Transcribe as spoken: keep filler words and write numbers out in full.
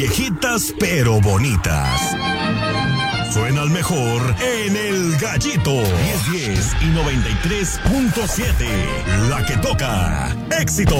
Viejitas pero bonitas. Suena al mejor en El Gallito. diez diez y noventa y tres punto siete. La que toca. Éxito.